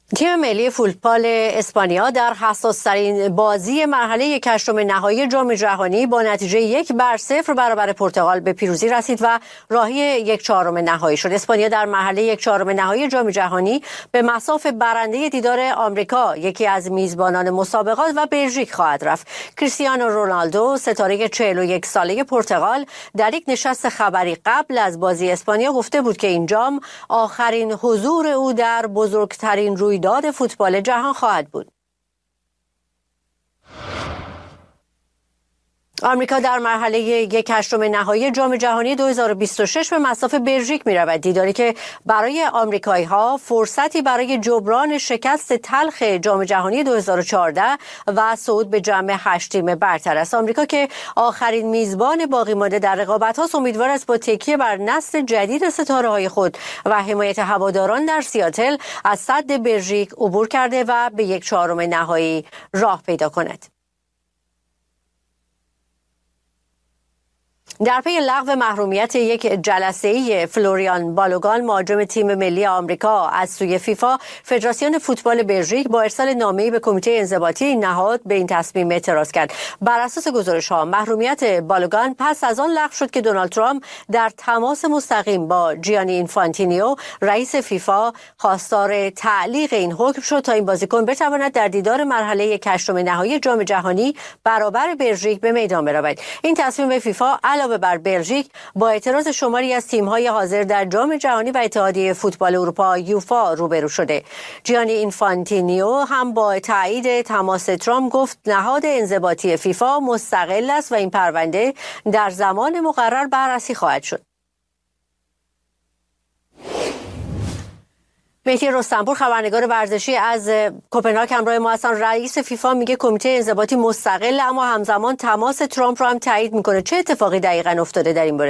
تیم ملی فوتبال اسپانیا در حساس‌ترین بازی مرحله هشتم نهایی جام جهانی با نتیجه 1-0 برابر پرتغال به پیروزی رسید و راهی 1/4 نهایی شد. اسپانیا در مرحله 1/4 نهایی جام جهانی به مصاف برنده دیدار آمریکا، یکی از میزبانان مسابقات، و بلژیک خواهد رفت. کریستیانو رونالدو، ستاره 41 ساله پرتغال، در یک نشست خبری قبل از بازی اسپانیا گفته بود که این جام آخرین حضور او در بزرگترین رویداد فوتبال جهان خواهد بود. آمریکا در مرحله 1/8 نهایی جام جهانی 2026 به مصاف بلژیک می‌رود، دیداری که برای آمریکایی‌ها فرصتی برای جبران شکست تلخ جام جهانی 2014 و صعود به جمع 8 تیم برتر است. آمریکا که آخرین میزبان باقی مانده در رقابت‌هاست، امیدوار است با تکیه بر نسل جدید ستاره‌های خود و حمایت هواداران در سیاتل از سد بلژیک عبور کرده و به 1/4 نهایی راه پیدا کند. در پی لغو محرومیت یک جلسه‌ای فلوریان بالوگان، مهاجم تیم ملی آمریکا، از سوی فیفا، فدراسیون فوتبال بلژیک با ارسال نامه‌ای به کمیته انضباطی این نهاد به این تصمیم اعتراض کرد. بر اساس گزارش‌ها، محرومیت بالوگان پس از آن لغو شد که دونالد ترامپ در تماس مستقیم با جیانی اینفانتینیو، رئیس فیفا، خواستار تعلیق این حکم شد تا این بازیکن بتواند در دیدار مرحله 1/8 نهایی جام جهانی برابر بلژیک به میدان برود. این تصمیم فیفا علاوه بر بلژیک با اعتراض شماری از تیم‌های حاضر در جام جهانی و اتحادیه فوتبال اروپا یوفا روبرو شده. جیانی اینفانتینیو هم با تایید تماس ترامپ گفت نهاد انضباطی فیفا مستقل است و این پرونده در زمان مقرر بررسی خواهد شد. مهدی رستمپور، خبرنگار ورزشی از کوپنهاگ، همراه ما هستن. رئیس فیفا میگه کمیته انضباطی مستقل، اما همزمان تماس ترامپ رو هم تایید میکنه. چه اتفاقی دقیقاً افتاده در این باره؟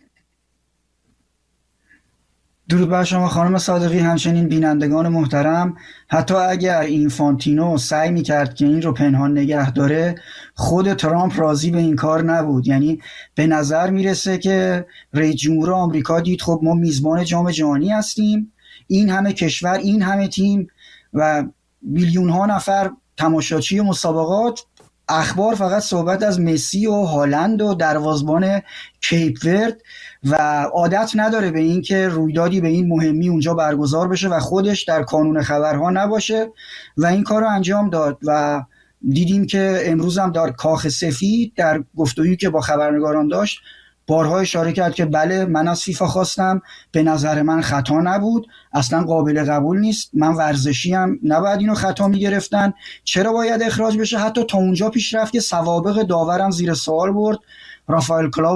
درود بر شما خانم صادقی، همچنین بینندگان محترم. حتی اگر اینفانتینو سعی میکرد که این رو پنهان نگه داره، خود ترامپ راضی به این کار نبود. یعنی به نظر میرسه که رئیس جمهور آمریکا دید خب ما میزبان جام جهانی هستیم، این همه کشور، این همه تیم و میلیون ها نفر تماشاچی مسابقات، اخبار فقط صحبت از مسی و هالند و دروازه‌بان کیپ ورد و عادت نداره به این که رویدادی به این مهمی اونجا برگزار بشه و خودش در کانون خبرها نباشه و این کار رو انجام داد. و دیدیم که امروز هم در کاخ سفید در گفتگویی که با خبرنگاران داشت بارها اشاره کرد که بله، من از فیفا خواستم، به نظر من خطا نبود، اصلا قابل قبول نیست، من ورزشیم، نباید اینو خطا میگرفتن، چرا باید اخراج بشه. حتی تا اونجا پیش رفت که سوابق داورم زیر سوال برد. رافائل کلاو